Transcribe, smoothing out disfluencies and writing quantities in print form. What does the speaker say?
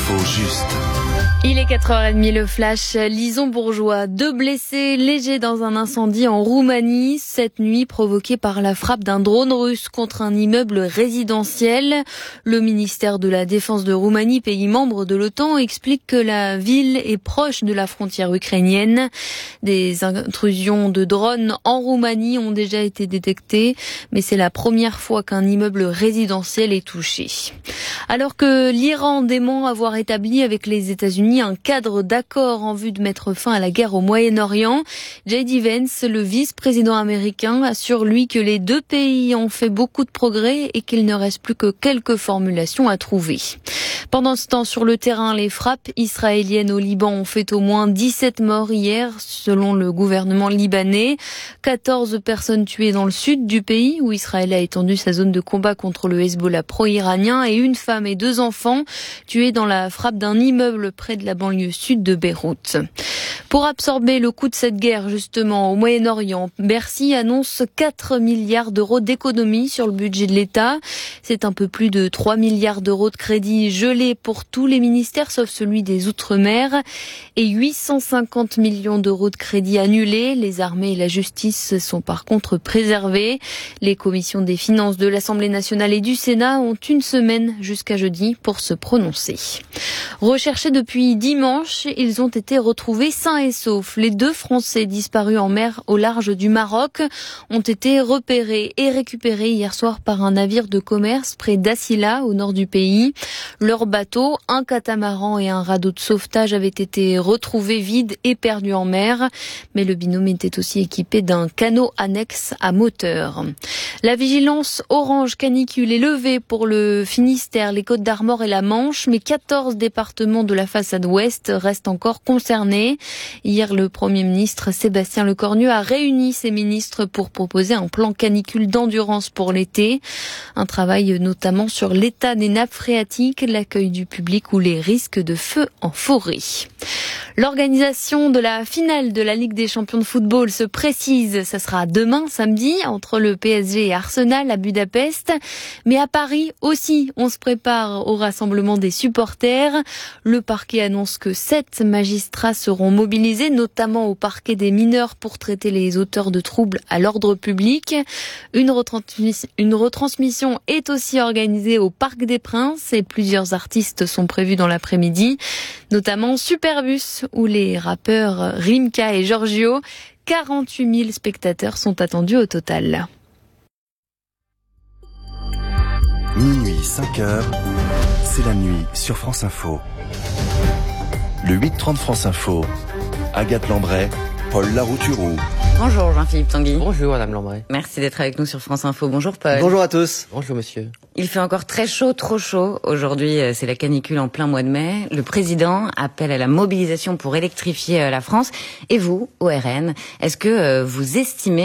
L'info juste. Il est 4h30, le flash. Lison-Bourgeois, 2 blessés légers dans un incendie en Roumanie cette nuit provoqué par la frappe d'un drone russe contre un immeuble résidentiel. Le ministère de la Défense de Roumanie, pays membre de l'OTAN, explique que la ville est proche de la frontière ukrainienne. Des intrusions de drones en Roumanie ont déjà été détectées, mais c'est la première fois qu'un immeuble résidentiel est touché. Alors que l'Iran dément avoir établi avec les États-Unis un cadre d'accord en vue de mettre fin à la guerre au Moyen-Orient, J.D. Vance, le vice-président américain, assure lui que les deux pays ont fait beaucoup de progrès et qu'il ne reste plus que quelques formulations à trouver. Pendant ce temps, sur le terrain, les frappes israéliennes au Liban ont fait au moins 17 morts hier, selon le gouvernement libanais. 14 personnes tuées dans le sud du pays, où Israël a étendu sa zone de combat contre le Hezbollah pro-iranien, et une femme et 2 enfants tués dans la frappe d'un immeuble près de la banlieue sud de Beyrouth. Pour absorber le coût de cette guerre, justement, au Moyen-Orient, Bercy annonce 4 milliards d'euros d'économies sur le budget de l'État. C'est un peu plus de 3 milliards d'euros de crédits gelés pour tous les ministères, sauf celui des Outre-mer, et 850 millions d'euros de crédits annulés. Les armées et la justice sont par contre préservées. Les commissions des finances de l'Assemblée nationale et du Sénat ont une semaine jusqu'à jeudi pour se prononcer. Recherchés depuis dimanche, ils ont été retrouvés sains et saufs. Les 2 Français disparus en mer au large du Maroc ont été repérés et récupérés hier soir par un navire de commerce près d'Assila, au nord du pays. Leur bateau, un catamaran et un radeau de sauvetage avaient été retrouvés vides et perdus en mer. Mais le binôme était aussi équipé d'un canot annexe à moteur. La vigilance orange canicule est levée pour le Finistère, les Côtes-d'Armor et la Manche, mais 14 départements de la façade ouest restent encore concernés. Hier, le Premier ministre Sébastien Lecornu a réuni ses ministres pour proposer un plan canicule d'endurance pour l'été. Un travail notamment sur l'état des nappes phréatiques, l'accueil du public ou les risques de feu en forêt. L'organisation de la finale de la Ligue des champions de football se précise. Ça sera demain, samedi, entre le PSG et Arsenal à Budapest. Mais à Paris aussi, on se prépare au rassemblement des supporters. Le parquet annonce que 7 magistrats seront mobilisés, notamment au parquet des mineurs pour traiter les auteurs de troubles à l'ordre public. Une retransmission est aussi organisée au Parc des Princes et plusieurs artistes sont prévus dans l'après-midi, notamment Superbus où les rappeurs Rimka et Giorgio. 48 000 spectateurs sont attendus au total. Minuit 5h, c'est la nuit sur France Info. Le 8h30 France Info, Agathe Lambray, Paul Larouturou. Bonjour Jean-Philippe Tanguy. Bonjour Madame Lambray. Merci d'être avec nous sur France Info. Bonjour Paul. Bonjour à tous. Bonjour monsieur. Il fait encore très chaud, trop chaud. Aujourd'hui, c'est la canicule en plein mois de mai. Le président appelle à la mobilisation pour électrifier la France. Et vous, au RN, est-ce que vous estimez